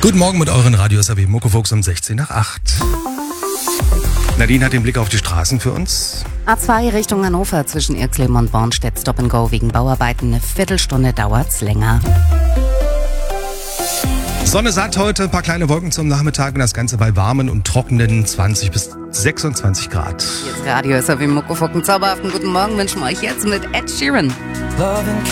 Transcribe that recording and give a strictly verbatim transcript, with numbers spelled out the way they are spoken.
Guten Morgen mit euren Radios A W Muckefuchs um sechzehn nach acht. Nadine hat den Blick auf die Straßen für uns. A zwei Richtung Hannover zwischen Irxleben und Bornstedt Stop and Go wegen Bauarbeiten. Eine Viertelstunde dauert's länger. Sonne satt heute, ein paar kleine Wolken zum Nachmittag und das Ganze bei warmen und trockenen zwanzig bis sechsundzwanzig Grad. Jetzt Radio ist A W Muckefuchs. Zauberhaften guten Morgen wünschen wir euch jetzt mit Ed Sheeran.